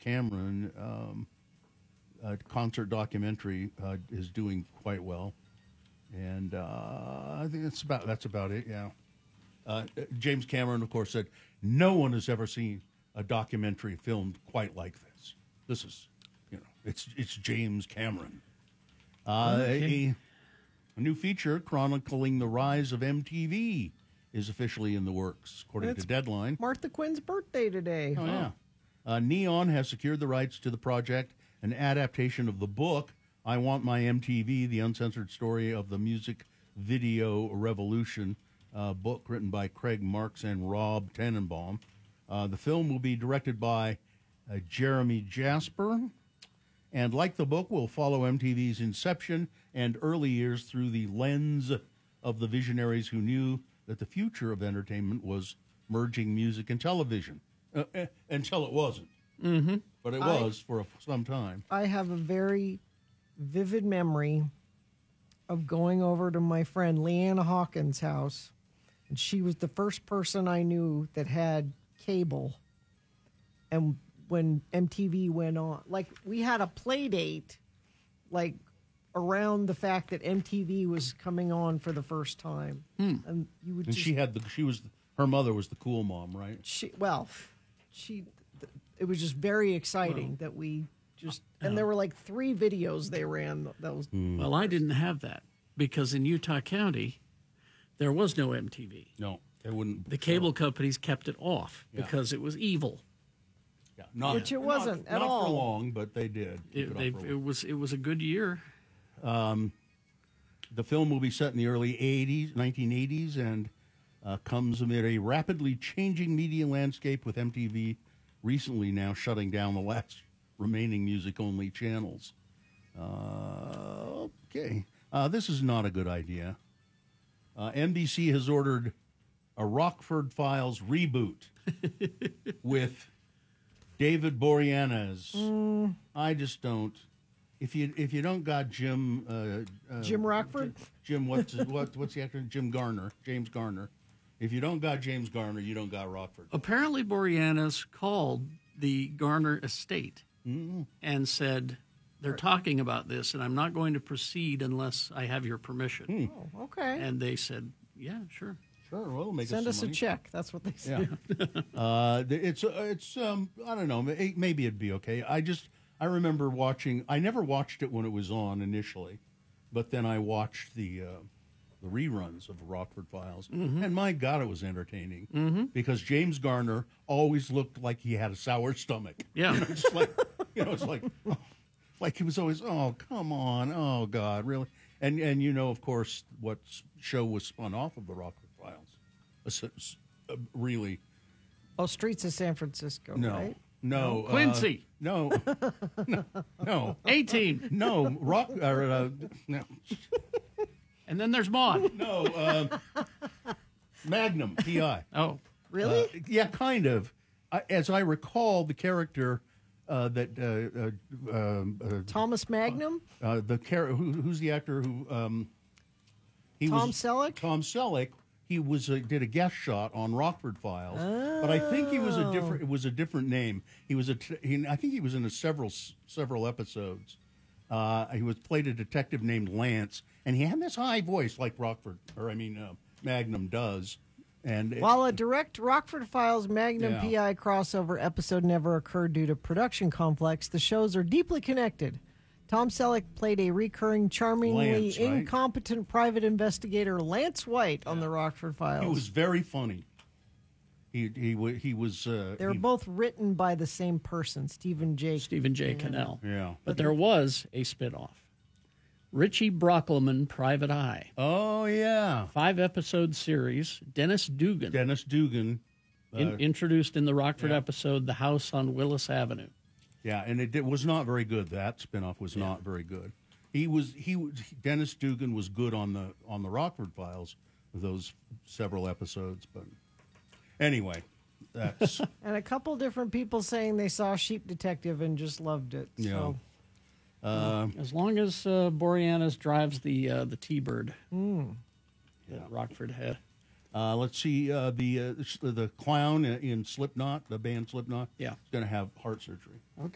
Cameron concert documentary is doing quite well, and I think that's about it. Yeah, James Cameron, of course, said no one has ever seen a documentary filmed quite like this. This is, it's James Cameron. A new feature chronicling the rise of MTV is officially in the works, according to Deadline. Martha Quinn's birthday today. Oh, yeah. Neon has secured the rights to the project, an adaptation of the book, I Want My MTV, the uncensored story of the music video revolution, book written by Craig Marks and Rob Tannenbaum. The film will be directed by Jeremy Jasper, and like the book, will follow MTV's inception and early years through the lens of the visionaries who knew that the future of entertainment was merging music and television, until it wasn't. Mm-hmm. But it was for some time. I have a very vivid memory of going over to my friend Leanna Hawkins' house, and she was the first person I knew that had cable. And when MTV went on, like, we had a play date, like, around the fact that MTV was coming on for the first time. And you would her mother was the cool mom, right? It was just very exciting that we just, and there were like 3 videos they ran. Well, I didn't have that because in Utah County, there was no MTV. No, they wouldn't. The cable companies kept it off because it was evil. Yeah, which it wasn't at all. Not for long, but they did. It was a good year. The film will be set in the early 1980s, and comes amid a rapidly changing media landscape, with MTV recently now shutting down the last remaining music-only channels. Okay. This is not a good idea. NBC has ordered a Rockford Files reboot with David Boreanaz. I just don't. If you don't got Jim Rockford? Jim, what's the actor? James Garner. If you don't got James Garner, you don't got Rockford. Apparently, Boreanaz called the Garner estate and said, they're talking about this, and I'm not going to proceed unless I have your permission. Oh, okay. And they said, yeah, sure. Sure, well, make Send us some a money. check. That's what they said. Yeah. It's I don't know. Maybe it'd be okay. I remember watching. I never watched it when it was on initially, but then I watched the reruns of Rockford Files, and my God, it was entertaining because James Garner always looked like he had a sour stomach. Yeah, it's like he was always, oh, come on, oh God, really? And of course, what show was spun off of the Rockford Files? Really? Oh, Streets of San Francisco, right? No, Quincy. No. 18. No, no. And then there's Maud. No, Magnum, P.I. Oh, really? Yeah, kind of. As I recall, the character Thomas Magnum. Who's the actor who? Tom Selleck. Tom Selleck. He did a guest shot on Rockford Files, but I think he was It was a different name. He was I think he was in several episodes. He played a detective named Lance, and he had this high voice like Magnum does. And while a direct Rockford Files Magnum Yeah. PI crossover episode never occurred due to production conflicts, the shows are deeply connected. Tom Selleck played a recurring, charmingly Lance, right? incompetent private investigator, Lance White, on the Rockford Files. He was very funny. He was. They were both written by the same person, Stephen J. Cannell. Yeah. But there was a spinoff. Richie Brockelman, Private Eye. Oh, yeah. 5-episode series. Dennis Dugan. Introduced in the Rockford episode, The House on Willis Avenue. Yeah, and it was not very good. That spinoff was not very good. Dennis Dugan was good on the Rockford Files with those several episodes, but anyway, that's and a couple different people saying they saw Sheep Detective and just loved it. So. As long as Boreanaz drives the T-Bird that Rockford had. Let's see, the clown in Slipknot, the band Slipknot, is going to have heart surgery.